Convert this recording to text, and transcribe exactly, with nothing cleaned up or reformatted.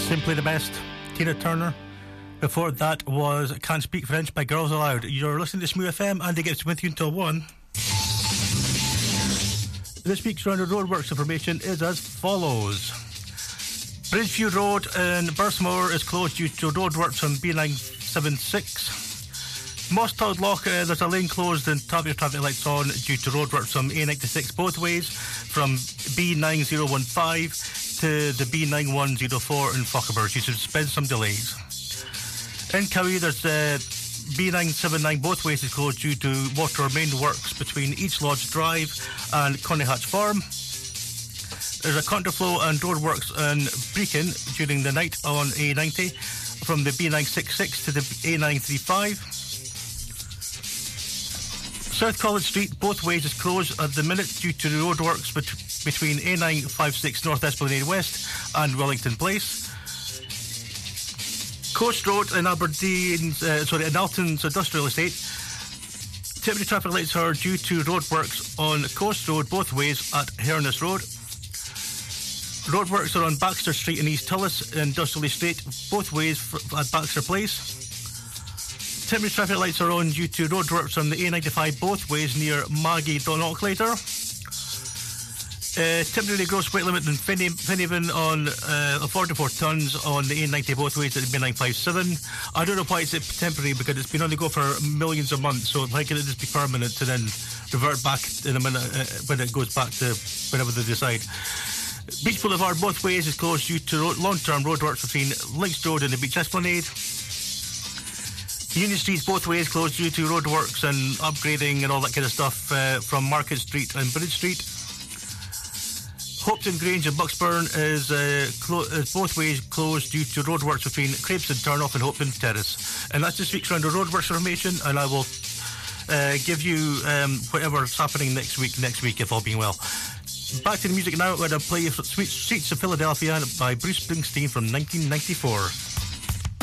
Simply the Best, Tina Turner. Before that was Can't Speak French by Girls Aloud. You're listening to Smooth F M, Andy gets with you until one. This week's round of roadworks information is as follows. Bridgeview Road in Burstmoor is closed due to roadworks on B nine seventy-six. Mostald Loch, uh, there's a lane closed and tap your traffic lights on due to roadworks on A ninety-six both ways from B nine oh one five to the B nine one oh four in Fochabers. You should spend some delays. In Cowie, there's uh, B nine seventy-nine both ways is closed due to water main works between Each Lodge Drive and Coneyhatch Farm. There's a contraflow and roadworks in Brechin during the night on A ninety from the B nine sixty-six to the A nine thirty-five. South College Street both ways is closed at the minute due to the roadworks bet- between A nine fifty-six North Esplanade West and Wellington Place. Coast Road in Aberdeen, uh, sorry, in Alton's Industrial Estate. Temporary traffic lights are due to roadworks on Coast Road both ways at Hernes Road. Roadworks are on Baxter Street in East Tullis Industrial Estate both ways for, at Baxter Place. Temporary traffic lights are on due to roadworks on the A ninety-five both ways near Maggie Donocklater. Uh, temporary gross weight limit in Finnhaven on uh, forty-four tonnes on the A ninety both ways at the B nine fifty-seven. I don't know why it's temporary because it's been on the go for millions of months, so why can't it just be permanent and then revert back in a minute uh, when it goes back to whenever they decide. Beach Boulevard both ways is closed due to ro- long-term roadworks between Links Road and the Beach Esplanade. Union Street's both ways closed due to roadworks and upgrading and all that kind of stuff uh, from Market Street and Bridge Street. Hopetoun Grange and Bucksburn is, uh, clo- is both ways closed due to roadworks between Crepeston Turnoff and Hopetoun Terrace. And that's this week's round of roadworks information, and I will uh, give you um, whatever's happening next week, next week if all being well. Back to the music now. We're going to play Sweet Streets of Philadelphia by Bruce Springsteen from nineteen ninety-four.